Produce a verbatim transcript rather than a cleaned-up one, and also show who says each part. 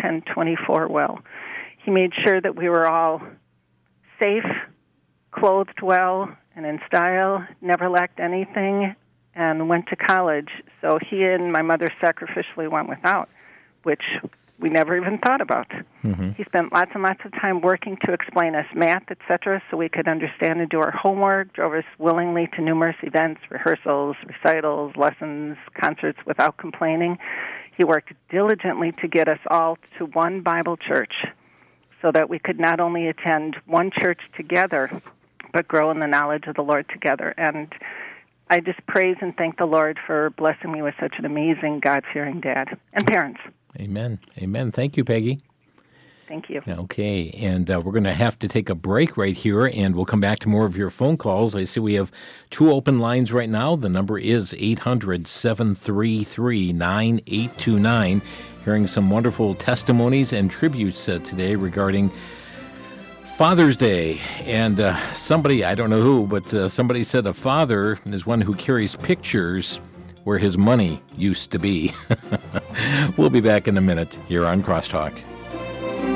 Speaker 1: ten twenty-four well. He made sure that we were all safe, clothed well, and in style, never lacked anything, and went to college. So he and my mother sacrificially went without, which we never even thought about. Mm-hmm. He spent lots and lots of time working to explain us math, et cetera, so we could understand and do our homework, drove us willingly to numerous events, rehearsals, recitals, lessons, concerts without complaining. He worked diligently to get us all to one Bible church so that we could not only attend one church together, but grow in the knowledge of the Lord together. And I just praise and thank the Lord for blessing me with such an amazing, God-fearing dad and parents.
Speaker 2: Amen. Amen. Thank you, Peggy.
Speaker 1: Thank you.
Speaker 2: Okay, and uh, we're going to have to take a break right here, and we'll come back to more of your phone calls. I see we have two open lines right now. The number is eight hundred, seven three three, nine eight two nine. Hearing some wonderful testimonies and tributes uh, today regarding Father's Day. And uh, somebody, I don't know who, but uh, somebody said a father is one who carries pictures where his money used to be. We'll be back in a minute here on Crosstalk.